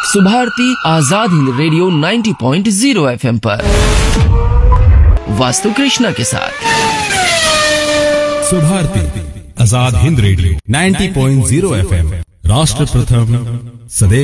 Subharti Azad Hind radio 90.0 FM पर वास्तु कृष्णा के साथ। सुभारती आजाद हिंद रेडियो 90.0 FM, राष्ट्र प्रथम सदैव